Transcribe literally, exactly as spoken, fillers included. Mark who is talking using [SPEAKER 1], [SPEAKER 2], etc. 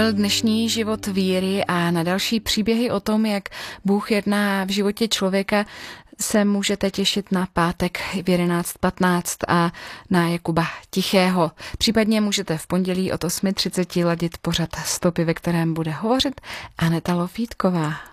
[SPEAKER 1] Dnešní život víry a na další příběhy o tom, jak Bůh jedná v životě člověka, se můžete těšit na pátek v jedenáct patnáct a na Jakuba Tichého. Případně můžete v pondělí od osm třicet ladit pořad Stopy, ve kterém bude hovořit Aneta Lofítková.